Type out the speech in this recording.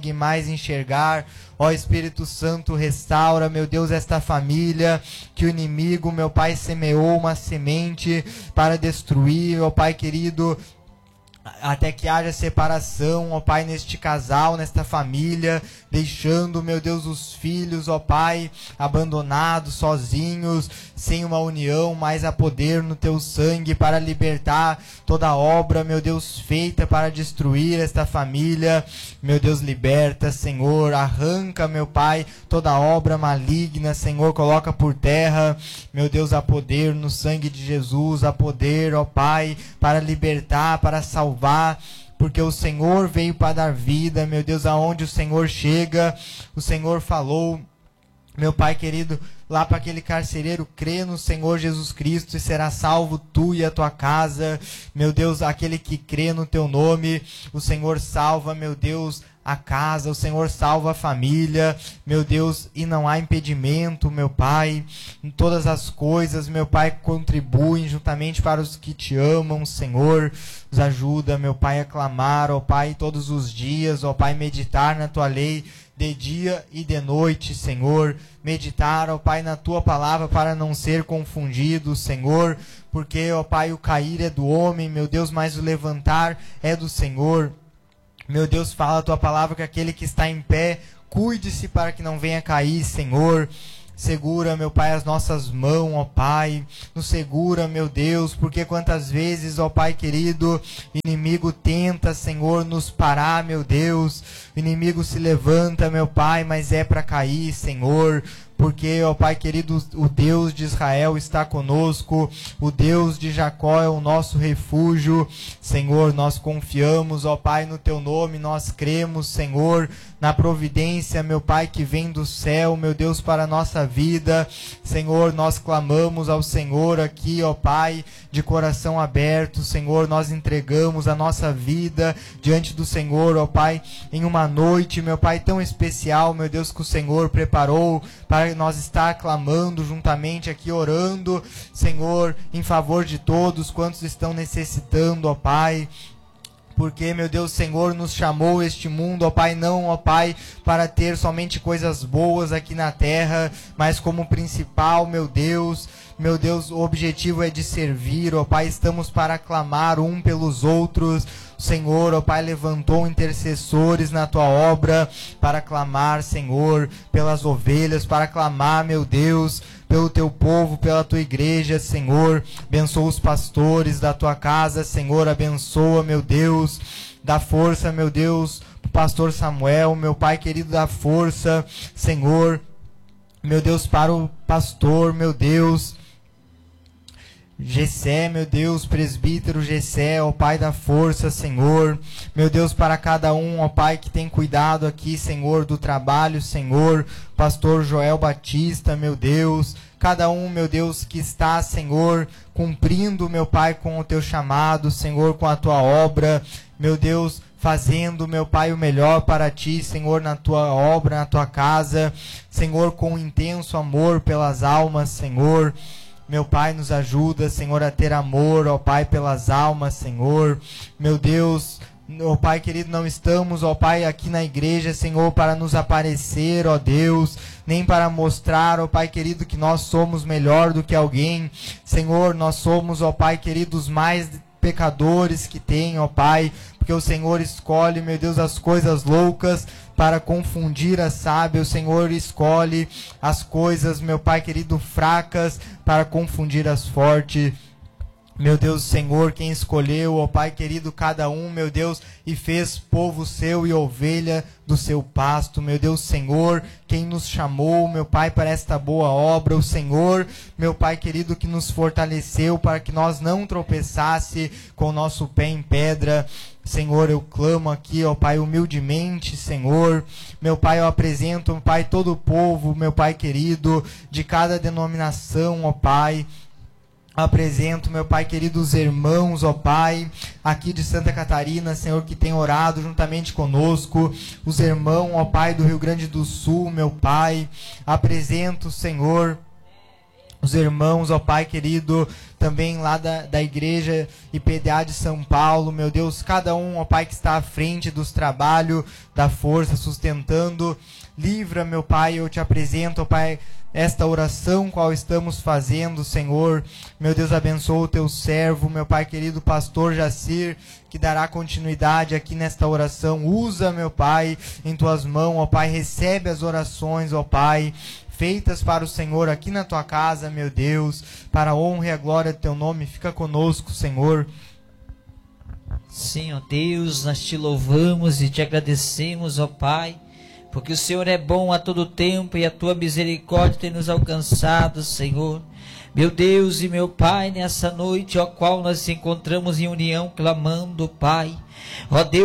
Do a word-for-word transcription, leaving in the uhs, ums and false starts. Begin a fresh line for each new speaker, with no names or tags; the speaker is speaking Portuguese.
mais enxergar. Ó Espírito Santo, restaura, meu Deus, esta família que o inimigo, meu Pai, semeou uma semente para destruir, ó Pai querido, até que haja separação, ó Pai, neste casal, nesta família, deixando, meu Deus, os filhos, ó Pai, abandonados, sozinhos, sem uma união, mas a poder no Teu sangue para libertar toda a obra, meu Deus, feita para destruir esta família. Meu Deus, liberta, Senhor, arranca, meu Pai, toda obra maligna, Senhor, coloca por terra, meu Deus, a poder no sangue de Jesus, a poder, ó Pai, para libertar, para salvar, porque o Senhor veio para dar vida, meu Deus, aonde o Senhor chega, o Senhor falou, meu Pai querido, lá para aquele carcereiro, crê no Senhor Jesus Cristo e será salvo tu e a tua casa. Meu Deus, aquele que crê no teu nome, o Senhor salva, meu Deus, a casa, o Senhor salva a família, meu Deus, e não há impedimento, meu Pai, em todas as coisas, meu Pai, contribuem juntamente para os que te amam, Senhor, nos ajuda, meu Pai, a clamar, ó Pai, todos os dias, ó Pai, meditar na tua lei, de dia e de noite, Senhor, meditar, ó Pai, na tua palavra para não ser confundido, Senhor, porque, ó Pai, o cair é do homem, meu Deus, mas o levantar é do Senhor. Meu Deus, fala a tua palavra que aquele que está em pé, cuide-se para que não venha cair, Senhor. Segura, meu Pai, as nossas mãos, ó Pai, nos segura, meu Deus, porque quantas vezes, ó Pai querido, o inimigo tenta, Senhor, nos parar, meu Deus, o inimigo se levanta, meu Pai, mas é para cair, Senhor, porque, ó Pai querido, o Deus de Israel está conosco, o Deus de Jacó é o nosso refúgio, Senhor, nós confiamos, ó Pai, no Teu nome, nós cremos, Senhor, na providência, meu Pai, que vem do céu, meu Deus, para a nossa vida, Senhor, nós clamamos ao Senhor aqui, ó Pai, de coração aberto, Senhor, nós entregamos a nossa vida diante do Senhor, ó Pai, em uma noite, meu Pai, tão especial, meu Deus, que o Senhor preparou para nós estar clamando juntamente aqui, orando, Senhor, em favor de todos quantos estão necessitando, ó Pai, porque, meu Deus, Senhor, nos chamou este mundo, ó Pai, não, ó Pai, para ter somente coisas boas aqui na terra, mas como principal, meu Deus, meu Deus, o objetivo é de servir, ó Pai, estamos para clamar um pelos outros. Senhor, ó Pai, levantou intercessores na Tua obra para clamar, Senhor, pelas ovelhas, para clamar, meu Deus, pelo Teu povo, pela Tua igreja, Senhor. Abençoa os pastores da Tua casa, Senhor, abençoa, meu Deus, dá força, meu Deus, o pastor Samuel, meu Pai querido, dá força, Senhor, meu Deus, para o pastor, meu Deus, Gessé, meu Deus, presbítero Gessé, ó Pai da força, Senhor, meu Deus, para cada um, ó Pai, que tem cuidado aqui, Senhor, do trabalho, Senhor, pastor Joel Batista, meu Deus, cada um, meu Deus, que está, Senhor, cumprindo, meu Pai, com o Teu chamado, Senhor, com a Tua obra, meu Deus, fazendo, meu Pai, o melhor para Ti, Senhor, na Tua obra, na Tua casa, Senhor, com intenso amor pelas almas, Senhor. Meu Pai, nos ajuda, Senhor, a ter amor, ó Pai, pelas almas, Senhor. Meu Deus, ó Pai querido, não estamos, ó Pai, aqui na igreja, Senhor, para nos aparecer, ó Deus, nem para mostrar, ó Pai querido, que nós somos melhor do que alguém. Senhor, nós somos, ó Pai querido, os mais pecadores que tem, ó Pai, porque o Senhor escolhe, meu Deus, as coisas loucas para confundir a sábia, o Senhor escolhe as coisas, meu Pai querido, fracas para confundir as fortes. Meu Deus, Senhor, quem escolheu, ó Pai querido, cada um, meu Deus, e fez povo seu e ovelha do seu pasto. Meu Deus, Senhor, quem nos chamou, meu Pai, para esta boa obra, o Senhor, meu Pai querido, que nos fortaleceu para que nós não tropeçasse com o nosso pé em pedra. Senhor, eu clamo aqui, ó Pai, humildemente, Senhor, meu Pai, eu apresento, meu Pai, todo o povo, meu Pai querido, de cada denominação, ó Pai, apresento, meu Pai querido, os irmãos, ó Pai, aqui de Santa Catarina, Senhor, que tem orado juntamente conosco, os irmãos, ó Pai, do Rio Grande do Sul, meu Pai, apresento, Senhor, os irmãos, ó Pai querido, também lá da, da igreja I P D A de São Paulo, meu Deus, cada um, ó Pai, que está à frente dos trabalhos, da força, sustentando, livra, meu Pai, eu te apresento, ó Pai, esta oração qual estamos fazendo, Senhor, meu Deus, abençoa o teu servo, meu Pai querido, pastor Jacir, que dará continuidade aqui nesta oração, usa, meu Pai, em tuas mãos, ó Pai, recebe as orações, ó Pai, feitas para o Senhor aqui na tua casa, meu Deus, para a honra e a glória do teu nome, fica conosco, Senhor.
Sim, ó Deus, nós te louvamos e te agradecemos, ó Pai, porque o Senhor é bom a todo tempo e a tua misericórdia tem nos alcançado, Senhor. Meu Deus e meu Pai, nessa noite, ó qual nós nos encontramos em união, clamando, Pai, ó Deus,